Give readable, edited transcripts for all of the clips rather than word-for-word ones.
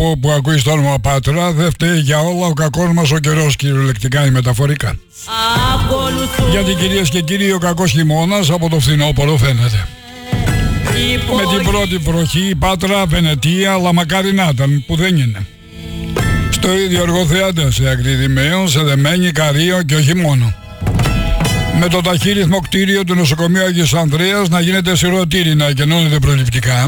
που ακούει το όνομα Πάτρα, δεν φταίει για όλα ο κακός μας ο καιρός, κυριολεκτικά ή μεταφορικά. Γιατί κυρίες και κύριοι, ο κακός χειμώνας από το φθινόπωρο φαίνεται. Με την πρώτη βροχή η Πάτρα, Βενετία, αλλά μακάρι να ήταν, που δεν είναι. Στο ίδιο εργοθέατα, σε Ακριδημαίο, σε Δεμένη, Καρύο και όχι μόνο. Με το ταχύρυθμο κτίριο του νοσοκομείου Άγιος Ανδρέας να γίνεται σιρωτήρι, να εκενώνεται προληπτικά.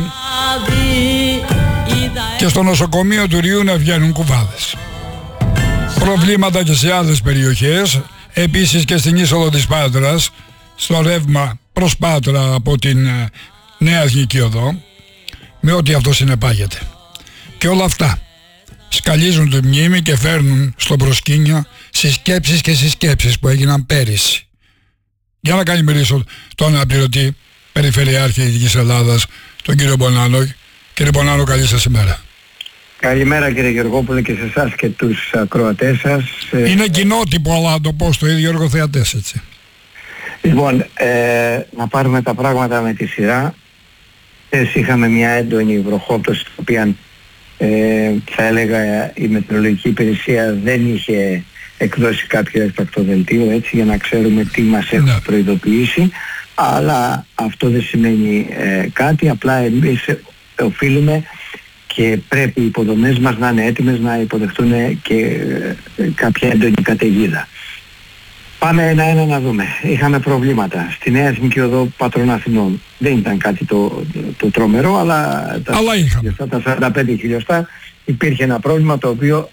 Και στο νοσοκομείο του Ριού να βγαίνουν κουβάδες. Προβλήματα και σε άλλες περιοχές, επίσης και στην είσοδο της Πάτρας, στο ρεύμα προς Πάτρα από την Νέα Εθνική Οδό, με ό,τι αυτό συνεπάγεται. Και όλα αυτά σκαλίζουν τη μνήμη και φέρνουν στο προσκήνιο συσκέψεις και συσκέψεις που έγιναν πέρυσι. Για να καλημερίσω τον αναπληρωτή Περιφερειάρχη Δυτικής Ελλάδας, τον κύριο Μπονάνο. Κύριε Μπονάνο, καλή σας ημέρα. Καλημέρα κύριε Γεωργόπουλε και σε εσάς και τους ακροατές σας. Είναι κοινότυπο, αλλά να το πω στο ίδιο εργοθεατές, έτσι. Λοιπόν, να πάρουμε τα πράγματα με τη σειρά. Είχαμε μια έντονη βροχόπτωση, την οποία θα έλεγα η μετεωρολογική υπηρεσία δεν είχε εκδώσει κάποιο έκτακτο δελτίο, έτσι, για να ξέρουμε τι μας έχουν προειδοποιήσει, αλλά αυτό δεν σημαίνει κάτι, απλά εμείς οφείλουμε και πρέπει οι υποδομές μας να είναι έτοιμες να υποδεχτούν και κάποια έντονη καταιγίδα. Πάμε ένα-ένα να δούμε. Είχαμε προβλήματα στη Νέα Εθνική Οδό Πατρών Αθηνών. Δεν ήταν κάτι το τρομερό, αλλά τα 45 χιλιοστά υπήρχε ένα πρόβλημα το οποίο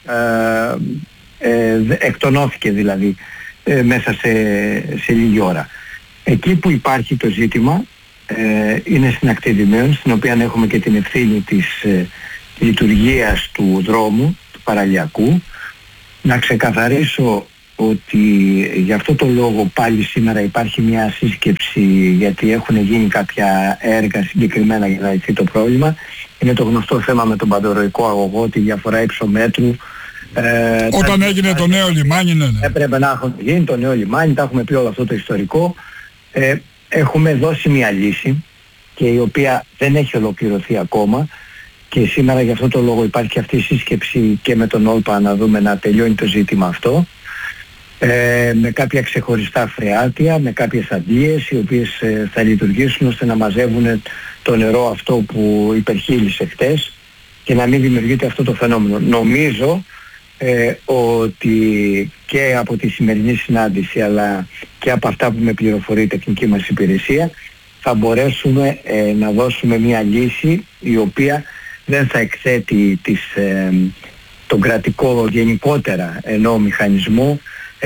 εκτονώθηκε δηλαδή μέσα σε λίγη ώρα. Εκεί που υπάρχει το ζήτημα είναι στην Ακτιδημαίων, στην οποία έχουμε και την ευθύνη της λειτουργίας του δρόμου, του παραλιακού. Να ξεκαθαρίσω ότι για αυτό το λόγο πάλι σήμερα υπάρχει μια σύσκεψη, γιατί έχουν γίνει κάποια έργα συγκεκριμένα για να λυθεί το πρόβλημα. Είναι το γνωστό θέμα με τον παντοροϊκό αγωγό, τη διαφορά υψομέτρου. Όταν έγινε το νέο λιμάνι, ναι. Έπρεπε να έχουν γίνει το νέο λιμάνι, τα έχουμε πει όλο αυτό το ιστορικό. Έχουμε δώσει μια λύση και η οποία δεν έχει ολοκληρωθεί ακόμα, και σήμερα για αυτό το λόγο υπάρχει αυτή η σύσκεψη και με τον Όλπα να δούμε να τελειώνει το ζήτημα αυτό, με κάποια ξεχωριστά φρεάτια, με κάποιες αντλίες οι οποίες θα λειτουργήσουν ώστε να μαζεύουν το νερό αυτό που υπερχείλησε χτες και να μην δημιουργείται αυτό το φαινόμενο. Νομίζω ότι και από τη σημερινή συνάντηση, αλλά και από αυτά που με πληροφορεί η τεχνική μας υπηρεσία, θα μπορέσουμε να δώσουμε μια λύση η οποία δεν θα εκθέτει τον κρατικό γενικότερα ενώ μηχανισμό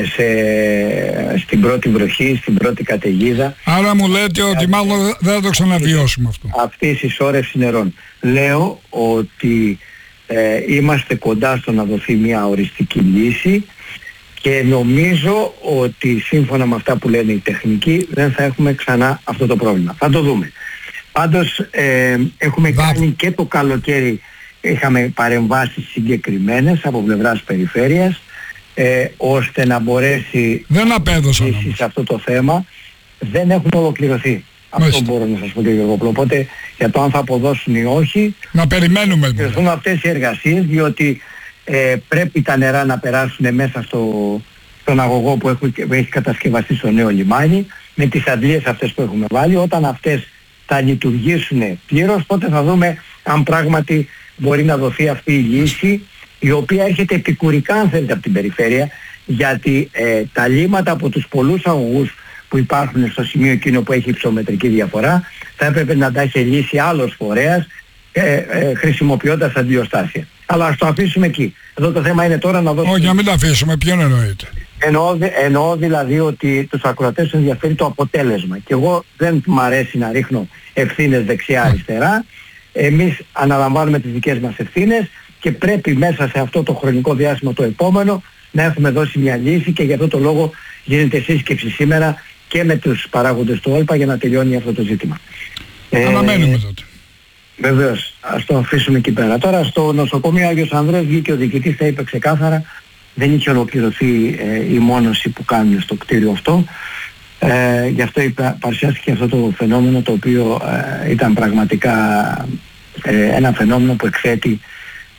στην πρώτη βροχή, στην πρώτη καταιγίδα. Άρα μου λέτε ότι μάλλον δεν θα το ξαναβιώσουμε αυτό. Αυτή η συσσόρευση νερών. Λέω ότι είμαστε κοντά στο να δοθεί μια οριστική λύση και νομίζω ότι σύμφωνα με αυτά που λένε οι τεχνικοί δεν θα έχουμε ξανά αυτό το πρόβλημα. Θα το δούμε. Πάντως έχουμε κάνει και το καλοκαίρι, είχαμε παρεμβάσεις συγκεκριμένες από πλευράς περιφέρειας, ώστε να μπορέσει δεν απέδωσαν σε αυτό το θέμα. Δεν έχουν ολοκληρωθεί. Αυτό μπορώ να σας πω, κύριε Γεωργόπουλο. Οπότε για το αν θα αποδώσουν ή όχι, να περιμένουμε. Χρειαστούν αυτές οι εργασίες, διότι πρέπει τα νερά να περάσουν μέσα στον αγωγό που έχει κατασκευαστεί στο νέο λιμάνι, με τις αντλίες αυτές που έχουμε βάλει. Όταν αυτές θα λειτουργήσουν πλήρως, τότε θα δούμε αν πράγματι μπορεί να δοθεί αυτή η λύση, η οποία έρχεται επικουρικά, αν θέλετε, από την περιφέρεια, γιατί τα λύματα από τους πολλούς αγωγούς που υπάρχουν στο σημείο εκείνο που έχει υψομετρική διαφορά θα έπρεπε να τα έχει λύσει άλλος φορέας χρησιμοποιώντας αντιοστάσια. Αλλά ας το αφήσουμε εκεί. Εδώ το θέμα είναι τώρα να δώσουμε... Όχι, να μην τα αφήσουμε. Ποιον εννοείται? Εννοώ δηλαδή ότι τους ακροατές ενδιαφέρει το αποτέλεσμα. Και εγώ δεν μου αρέσει να ρίχνω ευθύνες δεξιά-αριστερά. Εμείς αναλαμβάνουμε τις δικές μας ευθύνες και πρέπει μέσα σε αυτό το χρονικό διάστημα το επόμενο να έχουμε δώσει μια λύση, και για αυτό το λόγο γίνεται σύσκεψη σήμερα και με τους παράγοντες του Όλπα για να τελειώνει αυτό το ζήτημα. Αναμένουμε τότε. Βεβαίως, ας το αφήσουμε εκεί πέρα. Τώρα στο νοσοκομείο Άγιος Ανδρέας βγήκε ο διοικητής, θα είπε ξεκάθαρα, δεν είχε ολοκληρωθεί η μόνωση που κάνουν στο κτίριο αυτό. Γι' αυτό παρουσιάστηκε αυτό το φαινόμενο, το οποίο ήταν πραγματικά ένα φαινόμενο που εκθέτει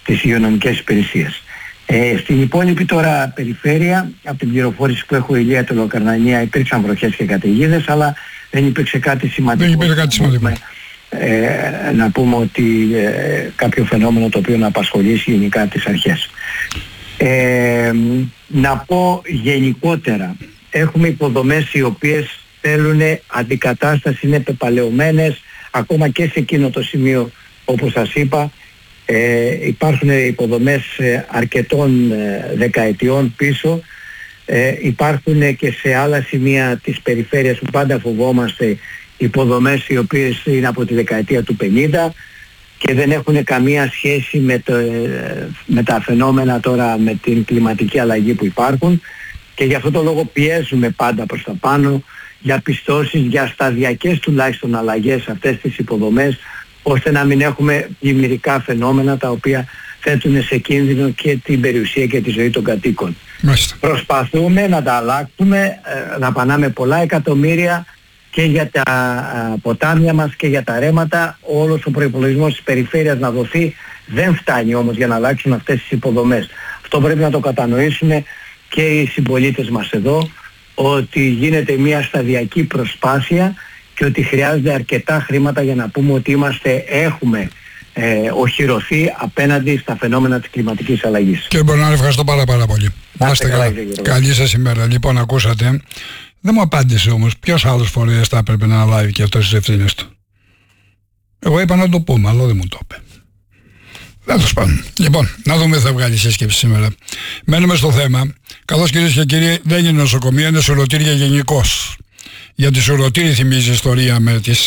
τις υγειονομικές υπηρεσίες. Στην υπόλοιπη τώρα περιφέρεια, από την πληροφόρηση που έχω, Ηλία, Τελοκαρνανία, υπήρξαν βροχές και καταιγίδες, αλλά δεν υπήρξε κάτι σημαντικό. Να πούμε ότι κάποιο φαινόμενο το οποίο να απασχολήσει γενικά τις αρχές. Να πω γενικότερα, έχουμε υποδομές οι οποίες θέλουν αντικατάσταση, είναι πεπαλαιωμένες ακόμα και σε εκείνο το σημείο, όπως σας είπα. Υπάρχουν υποδομές αρκετών δεκαετιών πίσω, υπάρχουν και σε άλλα σημεία της περιφέρειας που πάντα φοβόμαστε υποδομές οι οποίες είναι από τη δεκαετία του 50 και δεν έχουν καμία σχέση με τα φαινόμενα τώρα, με την κλιματική αλλαγή που υπάρχουν, και γι' αυτό το λόγο πιέζουμε πάντα προς τα πάνω για πιστώσεις, για σταδιακές τουλάχιστον αλλαγές σε αυτές τις υποδομές, ώστε να μην έχουμε πλημμυρικά φαινόμενα τα οποία θέτουν σε κίνδυνο και την περιουσία και τη ζωή των κατοίκων. Μάλιστα. Προσπαθούμε να τα αλλάξουμε, να πανάμε πολλά εκατομμύρια και για τα ποτάμια μας και για τα ρέματα. Όλος ο προϋπολογισμός της περιφέρειας να δοθεί δεν φτάνει όμως για να αλλάξουν αυτές τις υποδομές. Αυτό πρέπει να το κατανοήσουν και οι συμπολίτες μας εδώ, ότι γίνεται μια σταδιακή προσπάθεια και ότι χρειάζονται αρκετά χρήματα για να πούμε ότι έχουμε οχυρωθεί απέναντι στα φαινόμενα της κλιματικής αλλαγής. Και μπορώ να ευχαριστώ πάρα πολύ. Να είστε καλά. Καλή σας ημέρα. Λοιπόν, ακούσατε. Δεν μου απάντησε όμως ποιος άλλος φορέας θα έπρεπε να αναλάβει και αυτές τις ευθύνες του. Εγώ είπα να το πούμε, αλλά δεν μου το είπε. Τέλος πάντων. Λοιπόν, να δούμε τι θα βγάλει η σύσκεψη σήμερα. Μένουμε στο θέμα. Καθώς, κυρίες και κύριοι, δεν είναι νοσοκομεία, είναι σωρωτήρια γενικώς. Για τη σωρωτήρη θυμίζει η ιστορία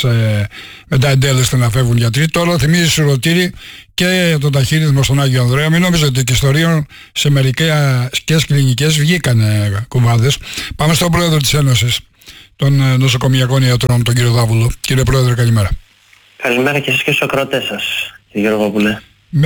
με τα εντέλεστα να φεύγουν γιατροί. Τώρα θυμίζει σωρωτήρη και το ταχύρισμα στον Άγιο Ανδρέα. Μην νομίζετε ότι η ιστορία σε μερικές κλινικές βγήκαν κουβάδες. Πάμε στον πρόεδρο της Ένωσης των Νοσοκομιακών Ιατρών, τον κύριο Δάβουλο. Κύριε Πρόεδρε, καλημέρα. Καλημέρα και σας και στους ακροατές σας, κύριε Γεωργόπουλε.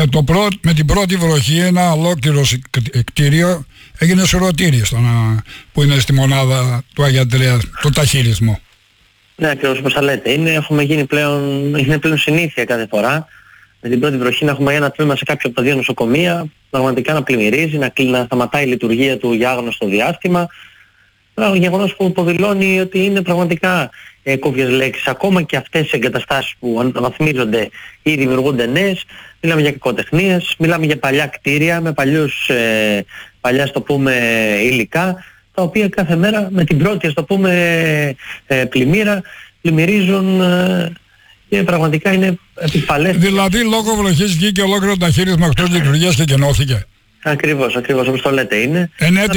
Με την πρώτη βροχή ένα ολόκληρο κτίριο έγινε σωρωτήρι που είναι στη μονάδα του Άγιο Ανδρέα, το ταχύρισμό. Ναι, ακριβώς όπως θα λέτε. Είναι πλέον συνήθεια κάθε φορά. Με την πρώτη βροχή να έχουμε ένα τμήμα σε κάποιο από τα δύο νοσοκομεία, πραγματικά να πλημμυρίζει, να σταματάει η λειτουργία του για άγνωστο διάστημα. Ένα γεγονός που αποδηλώνει ότι είναι πραγματικά κόβιες λέξεις. Ακόμα και αυτές τις εγκαταστάσεις που αναβαθμίζονται ή δημιουργούνται νέες, μιλάμε για κακοτεχνίες, μιλάμε για παλιά κτίρια με παλιά, στο πούμε, υλικά, τα οποία κάθε μέρα με την πρώτη, στο πούμε, πλημμύρα πλημμυρίζουν και πραγματικά είναι επιφαλές. Δηλαδή λόγω βροχής βγήκε ολόκληρο ταχύρισμα εκτός λειτουργίας και γεννώθηκε. Ακριβώς όπως το λέτε είναι. Εν έτη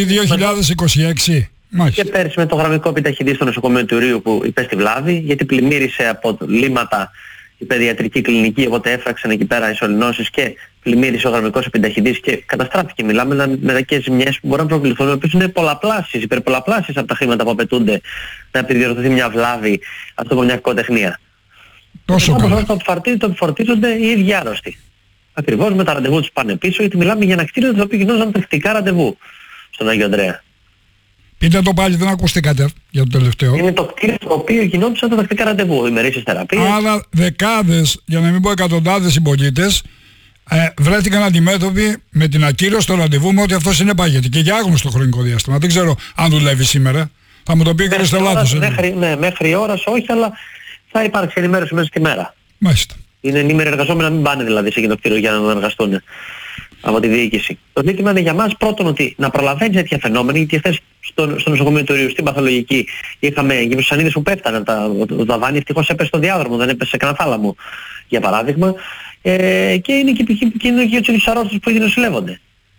2026. Και πέρσι με το γραμμικό επιταχυντή στο νοσοκομείο του Ρίου που υπέστη βλάβη, γιατί πλημμύρισε από λίμματα η παιδιατρική κλινική, οπότε έφραξαν εκεί πέρα οι σωληνώσεις και πλημμύρισε ο γραμμικός επιταχυντής και καταστράφηκε. Μιλάμε με δεκές ζημιές που μπορούν να προβληθούν, οι οποίες είναι πολλαπλάσεις, υπερπολαπλάσεις από τα χρήματα που απαιτούνται να επιδιορθωθεί μια βλάβη, αυτό από μια κακοτεχνία. Τόσο καλά. Το επιφορτίζονται οι ίδιοι άρρωστοι. Ακριβώς με τα ραντεβού τους πάνε πίσω, γιατί μιλάμε για ένα κτίριο το οποίο γινόταν τακτικά ραντεβού στον Άγιο Ανδρέα. Πείτε το πάλι, δεν ακουστήκατε για το τελευταίο. Είναι το κτίριο το οποίο γινόντουσαν τα τακτικά ραντεβού, ημερήσεις θεραπείες. Άρα δεκάδες, για να μην πω εκατοντάδες συμπολίτες βρέθηκαν αντιμέτωποι με την ακύρωση του ραντεβού, με ότι αυτό συνεπάγεται και για άγνωστο χρονικό διάστημα. Δεν ξέρω αν δουλεύει σήμερα. Θα μου το πει ο κ. Στελάτος. Μέχρι ώρας όχι, αλλά θα υπάρξει ενημέρωση μέσα στη μέρα. Μάλιστα. Είναι ενήμεροι εργαζόμενοι να μην πάνε δηλαδή σε εκείνο το κτίριο για να εργαστούν από τη διοίκηση. Το ζήτημα είναι για μας πρώτον ότι να προλαβαίνεις τέτοια φαινόμενα, γιατί χθες στο νοσοκομείο του Ρίου, στην παθολογική, είχαμε γυμνοσανίδες που πέφτανε το ταβάνι, ευτυχώς έπεσε στο διάδρομο, δεν έπεσε σε κανένα θάλαμο, για παράδειγμα, και είναι και επικίνδυνο και για τους αρρώστους που ήδη νοσηλεύονται.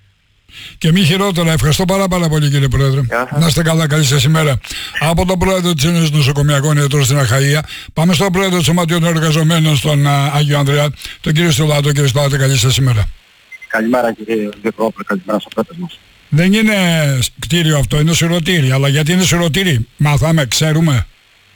Και μη χειρότερα. Ευχαριστώ πάρα πολύ, κύριε Πρόεδρε. Να είστε καλά, καλή σας ημέρα. Από τον Πρόεδρο της Ένωσης Νοσοκομιακών Ιατρών στην Αχαΐα, πάμε στον Πρόεδρο του Σωματείου των Εργαζομένων στον Άγιο Ανδρέα, τον κύριο Στολάτο. Κύριε Στολάτο, καλή σας ημέρα. Καλημέρα, κύριε Γεωργόπουλε, καλημέρα στους πρώτες μας. Δεν είναι κτίριο αυτό, είναι σωρωτήρι. Αλλά γιατί είναι σωρωτήρι, μάθαμε, ξέρουμε.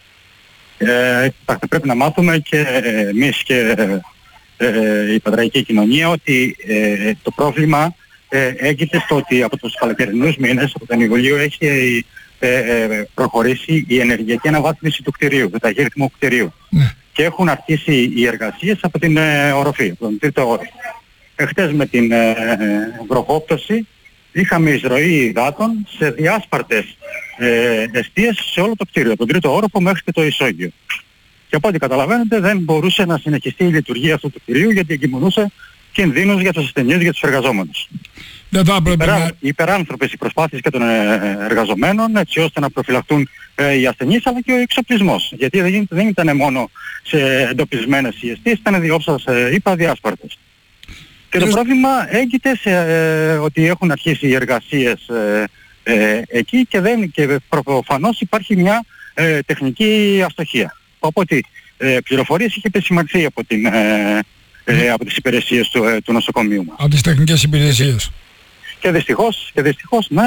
Πρέπει να μάθουμε και εμείς και η πατραϊκή κοινωνία ότι το πρόβλημα έγκυται στο ότι από τους καλοκαιρινούς μήνες, από τον Ιούλιο, έχει προχωρήσει η ενεργειακή αναβάθμιση του κτηρίου, του ταχύρυθμου κτηρίου. Ναι. Και έχουν αρχίσει οι εργασίες από την οροφή, από τον τρίτο όροφο. εχθές με την βροχόπτωση είχαμε εισρωή υδάτων σε διάσπαρτες εστίες σε όλο το κτίριο, τον τρίτο όροφο μέχρι και το ισόγειο. Και από ό,τι καταλαβαίνετε δεν μπορούσε να συνεχιστεί η λειτουργία αυτού του κτιρίου γιατί εγκυμονούσε κινδύνους για τους ασθενείς, για τους εργαζόμενους. Δεν θα έπρεπε υπεράνθρωπες οι προσπάθειες και των εργαζομένων έτσι ώστε να προφυλαχτούν οι ασθενείς αλλά και ο εξοπλισμός. Γιατί δεν ήταν μόνο σε εντοπισμένες οι εστίες, ήταν όπως είπα διάσπαρτες. Και το πρόβλημα έγκυται σε ότι έχουν αρχίσει οι εργασίες εκεί και προφανώς υπάρχει μια τεχνική αστοχία. Οπότε πληροφορίες είχε επισημανθεί από τις υπηρεσίες του νοσοκομείου μας. Από τις τεχνικές υπηρεσίες. Και δυστυχώς ναι,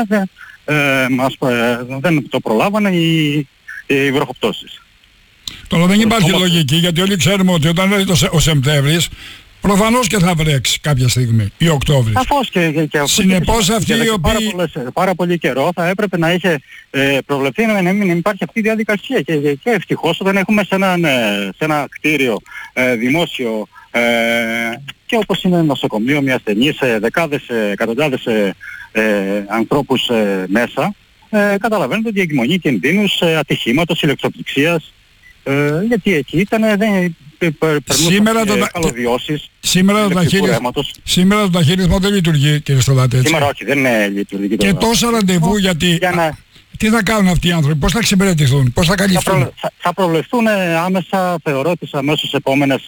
δεν το προλάβανε οι βροχοπτώσεις. Τώρα δεν υπάρχει λογική γιατί όλοι ξέρουμε ότι όταν έρθει ο Σεπτέμβρης προφανώς και θα βρέξει κάποια στιγμή ή Οκτώβρης. Σαφώς και συνεπώς αυτοί οι οποίοι... Πάρα πολύ καιρό θα έπρεπε να είχε προβλεφθεί να μην υπάρχει αυτή η διαδικασία και ευτυχώς όταν έχουμε σε ένα κτίριο δημόσιο και όπως είναι νοσοκομείο, μια ασθενή, σε δεκάδες, εκατοντάδες ανθρώπους μέσα, καταλαβαίνετε ότι εγκυμονεί κινδύνους ατυχήματος, ηλεκτροπληξίας, γιατί εκεί ήταν, περνούσαν καλωδιώσεις, σήμερα το ταχύρισμα δεν λειτουργεί, κύριε Στολάτη, έτσι. Σήμερα όχι, δεν λειτουργεί. Και τόσα ραντεβού γιατί... Τι θα κάνουν αυτοί οι άνθρωποι, πώς θα εξυπηρετηθούν, πώς θα καλυφθούν. Θα προβλεφθούν άμεσα, θεωρώ, τις αμέσως επόμενες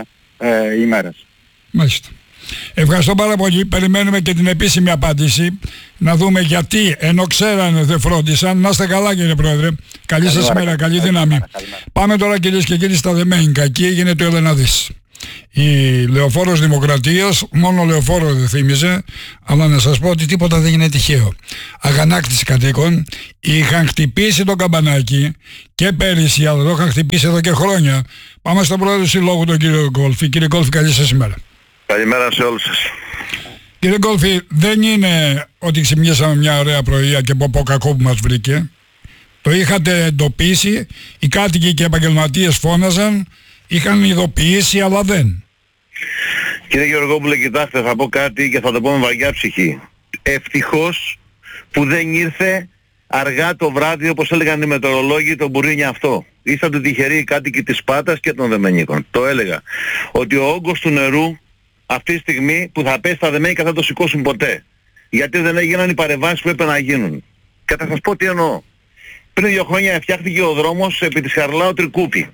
ημέρες. Μάλιστα. Ευχαριστώ πάρα πολύ. Περιμένουμε και την επίσημη απάντηση. Να δούμε γιατί, ενώ ξέρανε, δεν φρόντισαν. Να είστε καλά, κύριε Πρόεδρε. Καλή σας μέρα, καλή δύναμη. Πάμε τώρα, κυρίες και κύριοι, στα Δεμένικα. Εκεί έγινε το Ελεναδής. Η Λεωφόρος Δημοκρατίας, μόνο Λεωφόρο δεν θύμιζε, αλλά να σας πω ότι τίποτα δεν είναι τυχαίο. Αγανάκτηση κατοίκων, είχαν χτυπήσει το καμπανάκι και πέρυσι, αλλά το είχαν χτυπήσει εδώ και χρόνια. Πάμε στον πρόεδρο του Συλλόγου, τον κύριο Γκόλφη. Κύριε Γκόλφη, καλή σας ημέρα. Καλημέρα σε όλους σας. Κύριε Γκόλφη, δεν είναι ότι ξυπνήσαμε μια ωραία πρωία και πω κακό που μας βρήκε. Το είχατε εντοπίσει, οι κάτοικοι και οι επαγγελματίες φώναζαν, είχαν ειδοποιήσει, αλλά δεν. Κύριε Γεωργόπουλε, κοιτάξτε, θα πω κάτι και θα το πω με βαριά ψυχή. Ευτυχώς που δεν ήρθε αργά το βράδυ, όπως έλεγαν οι μετεωρολόγοι, το μπουρίνι αυτό. Ήσατε τυχεροί οι κάτοικοι της Πάτας και των Δεμενίκων. Το έλεγα. Ότι ο όγκος του νερού αυτή τη στιγμή που θα πέσει στα Δεμενίκα θα το σηκώσουν ποτέ. Γιατί δεν έγιναν οι παρεμβάσεις που έπρεπε να γίνουν. Και θα σας πω τι εννοώ. Πριν 2 χρόνια φτιάχτηκε ο δρόμος επί της Χαρλάου Τρικούπη.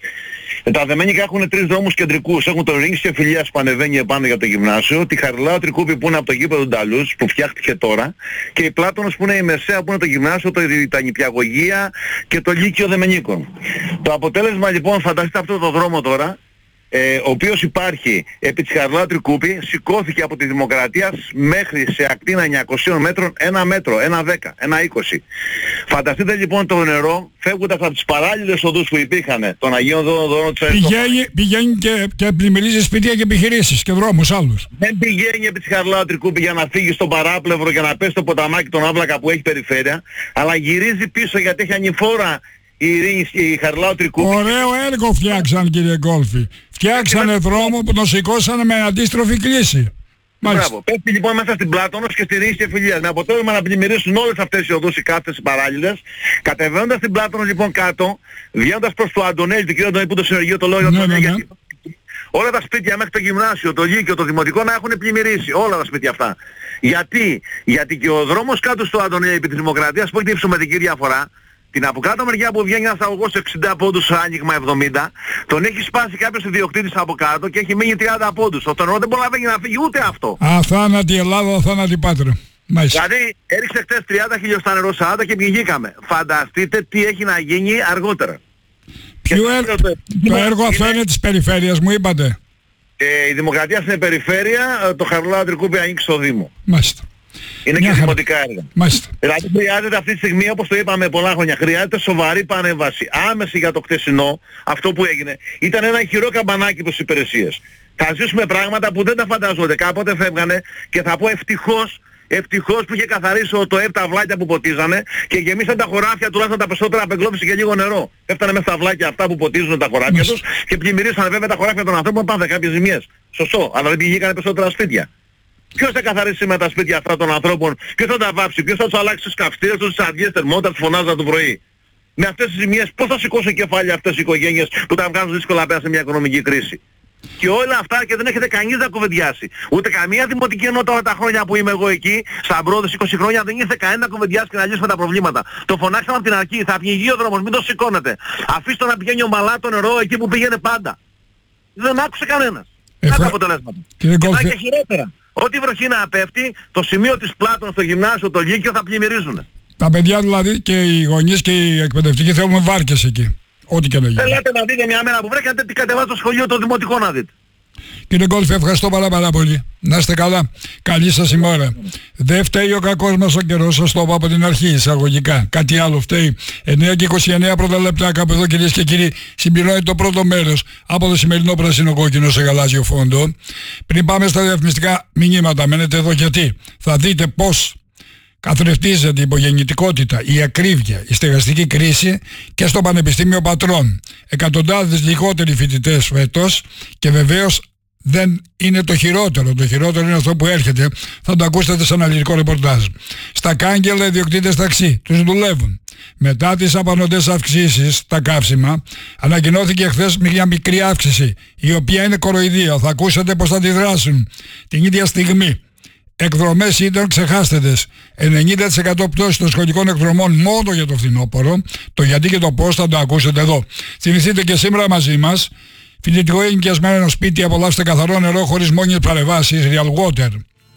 Τα Δεμενίκα έχουν 3 δρόμους κεντρικούς. Έχουν το Ρίγης και Φιλίας που ανεβαίνει επάνω για το γυμνάσιο, τη Χαρλάου Τρικούπη που είναι από το γήπεδο του Νταλούς που φτιάχτηκε τώρα και η Πλάτωνος που είναι η Μεσαία που είναι το γυμνάσιο, τα νηπιαγωγεία και το Λύκειο Δεμενίκων. Το αποτέλεσμα λοιπόν, φανταστείτε αυτό το δρόμο τώρα, ο οποίος υπάρχει επί της Χαρλάου Τρικούπη, σηκώθηκε από τη Δημοκρατία μέχρι σε ακτίνα 900 μέτρων 1 μέτρο, 1,10, 1,20. Φανταστείτε λοιπόν το νερό φεύγοντας από τις παράλληλες οδούς που υπήρχαν των Αγίων Δώρων της πηγαίνει και πλημμυρίζει σπίτια και επιχειρήσεις και δρόμους άλλους. Δεν πηγαίνει επί της Χαρλάου Τρικούπη για να φύγει στον παράπλευρο και να πέσει στο ποταμάκι τον Άβλακα που έχει περιφέρεια, αλλά γυρίζει πίσω γιατί έχει ανηφόρα η Χαρλάου Τρικούπη. Ωραίο έργο φτιάξαν, κύριε Γκόλφη. Φτιάξανε δρόμο που τον σηκώσανε με αντίστροφη κλίση. Μπράβο. Πέφτει λοιπόν μέσα στην Πλάτωνος και στη Ρήγη και Φιλίας. Με αποτέλεσμα να πλημμυρίσουν όλες αυτές οι οδούς, οι κάθετες, οι παράλληλες. Κατεβαίνοντας στην Πλάτωνος λοιπόν κάτω, βγαίνοντας προς το Αντωνέλη, το κύριο Αντωνέλη που το συνεργείο το λόγο για το γιατί όλα τα σπίτια μέχρι το γυμνάσιο, το Λύκειο, το δημοτικό να έχουν πλημμυρίσει. Όλα τα σπίτια αυτά. Γιατί και ο δρόμος κάτω στο Αντωνέλη επί της Δημοκρατίας που έχει υψομετρική διαφορά, την από κάτω μεριά που βγαίνει ένας αγωγός 60 πόντους, άνοιγμα 70, τον έχει σπάσει κάποιος ιδιοκτήτης από κάτω και έχει μείνει 30 πόντους. Ο νερό δεν μπορεί να φύγει ούτε αυτό. Αθάνατη Ελλάδα, αθάνατη Πάτρα. Δηλαδή έριξε χτες 30 χιλιοστά νερό 40 και βγήκαμε. Φανταστείτε τι έχει να γίνει αργότερα. Το έργο αυτό είναι της περιφέρειας μου είπατε. Η Δημοκρατία στην περιφέρεια, το Χαρλάου Τρικούπη ανήκει στο Δήμο. Μάλιστα. Είναι και δημοτικά έργα. Μάλιστα. Δηλαδή χρειάζεται αυτή τη στιγμή, όπως το είπαμε πολλά χρόνια, χρειάζεται σοβαρή πανέμβαση. Άμεση για το χτεσινό, αυτό που έγινε, ήταν ένα ηχηρό καμπανάκι προς τις υπηρεσίες. Θα ζήσουμε πράγματα που δεν τα φανταζόνται. Κάποτε φεύγανε και θα πω ευτυχώς Ευτυχώς που είχε καθαρίσει το ΕΠ τα αυλάκια που ποτίζανε και γεμίσαν τα χωράφια τουλάχιστον τα περισσότερα απεγκλώβηση και λίγο νερό. Έφτανε μέσα στα αυλάκια αυτά που ποτίζουν τα χωράφια τους και πλημμυρίσανε βέβαια τα χωράφια των ανθρώπων, πάθανε κάποιες ζημιές. Σωστό, αλλά δεν πηγήκανε περισσότερα σπίτια. Ποιος θα καθαρίσει σήμερα τα σπίτια αυτά των ανθρώπων, ποιος θα τα βάψει, ποιος θα τους αλλάξει τις καυστήρες, τις αδιές θερμότητα, τις φωνάζαν το πρωί. Με αυτές τις ζημιές πώς θα σηκώσουν κεφάλια αυτές οι οικογένειες που τα βγάζουν δύσκολα πέρα σε μια οικονομική κρίση. Και όλα αυτά και δεν έχετε κανείς να κουβεντιάσει. Ούτε καμία δημοτική ενότητα όλα τα χρόνια που είμαι εγώ εκεί, στα Μπρόδες 20 χρόνια, δεν ήρθε κανένα να κουβεντιάσει και να λύσουμε τα προβλήματα. Το φωνάξαμε από την αρχή, θα πνιγεί ο δρόμος, μην το σηκώνετε. Αφήστε να πηγαίνει ομαλά το νερό εκεί που πήγαινε πάντα. Δεν άκουσε κανένας. Να τα αποτελέσματα. Και χειρότερα. Ό,τι βροχή να πέφτει, το σημείο της Πλάτων στο γυμνάσιο, το Λύκειο θα πλημμυρίζουν. Τα παιδιά δηλαδή και οι γονείς και οι εκπαιδευτικοί θέλουν βάρκες εκεί. Ό,τι και να γίνει. Θέλετε να δείτε μια μέρα που βρέχει, να κατεβάσετε στο σχολείο το δημοτικό να δείτε. Κύριε Γκόλφε, ευχαριστώ πάρα πολύ. Να είστε καλά. Καλή σας ημέρα. Δεν φταίει ο κακός μας ο καιρός, σας το είπα από την αρχή εισαγωγικά. Κάτι άλλο φταίει. 9 και 29 πρώτα λεπτά κάπου εδώ, κυρίες και κύριοι, συμπληρώνει το πρώτο μέρος από το σημερινό πράσινο κόκκινο σε γαλάζιο φόντο. Πριν πάμε στα διαφημιστικά μηνύματα, μένετε εδώ γιατί θα δείτε πώς καθρεφτίζεται η υπογεννητικότητα, η ακρίβεια, η στεγαστική κρίση και στο Πανεπιστήμιο Πατρών. Εκατοντάδες λιγότεροι φοιτητές φέτος και βεβαίως δεν είναι το χειρότερο. Το χειρότερο είναι αυτό που έρχεται. Θα το ακούσετε σε αναλυτικό ρεπορτάζ. Στα κάγκελα οι ιδιοκτήτες ταξί τους δουλεύουν. Μετά τις απανωτές αυξήσεις στα καύσιμα, ανακοινώθηκε χθες μια μικρή αύξηση, η οποία είναι κοροϊδία. Θα ακούσετε πώς θα αντιδράσουν την ίδια στιγμή. Εκδρομές ήταν ξεχάστετες. 90% πτώση των σχολικών εκδρομών μόνο για το φθινόπωρο. Το γιατί και το πώς θα το ακούσετε εδώ. Θυμηθείτε και σήμερα μαζί μας. Φοιτητικό ενοικιασμένο σπίτι, απολαύστε καθαρό νερό χωρίς μόνιμες παρεμβάσεις, Real Water.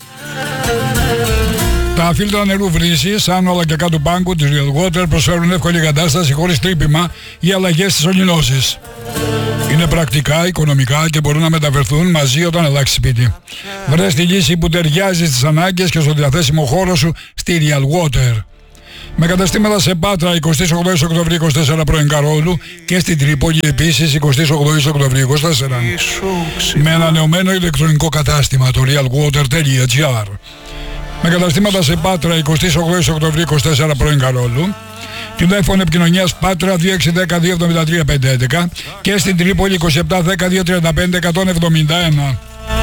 Τα φίλτρα νερού βρύσης, σαν όλα και κάτω πάγκου της Real Water, προσφέρουν εύκολη κατάσταση χωρίς τρύπημα ή αλλαγές στις σωληνώσεις. Είναι πρακτικά, οικονομικά και μπορούν να μεταφερθούν μαζί όταν αλλάξει σπίτι. Βρες τη λύση που ταιριάζει στις ανάγκες και στο διαθέσιμο χώρο σου στη Real Water. Με καταστήματα σε Πάτρα 28 Οκτωβρίου 24 πρώην Καρόλου και στην Τρίπολη επίσης 28 Οκτωβρίου 24. Με ανανεωμένο ηλεκτρονικό κατάστημα το realwater.gr. Με καταστήματα σε Πάτρα 28 Οκτωβρίου 24 πρώην Καρόλου. Τηλέφωνο επικοινωνίας Πάτρα 2610-273-511 και στην Τρίπολη 2710-235-171.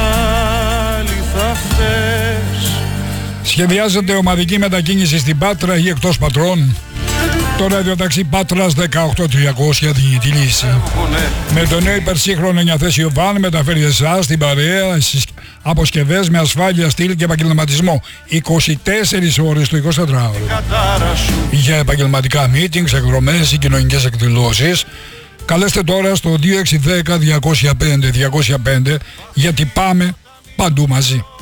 Σχεδιάζεται ομαδική μετακίνηση στην Πάτρα ή εκτός Πατρών. Το ραδιοταξί Πάτρας 18300 δίνει τη λύση. Με το νέο υπερσύγχρονο 9θέσιο βαν μεταφέρει εσάς την παρέα στις αποσκευές με ασφάλεια, στυλ και επαγγελματισμό 24 ώρες το 24ωρο. Για επαγγελματικά meetings, εκδρομές ή κοινωνικές εκδηλώσεις καλέστε τώρα στο 2610 205 205 γιατί πάμε παντού μαζί.